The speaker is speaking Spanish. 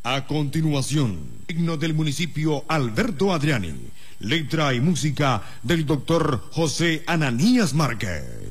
A continuación, himno del municipio Alberto Adriani, letra y música del doctor José Ananías Márquez.